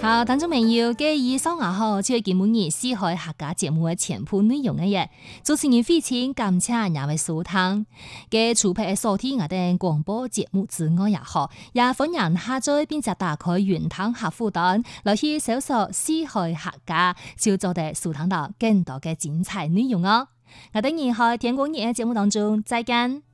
好，聽眾朋友，以上就係今日四海客家節目嘅全部內容嘅嘢。主持人非常感謝兩位收聽，除咗收聽我哋廣播節目之外也好，也歡迎下載並且打開雲端客戶端來去搜索四海客家，就做得收聽到更多嘅精彩內容哦。我哋以後天光日嘅節目當中再見。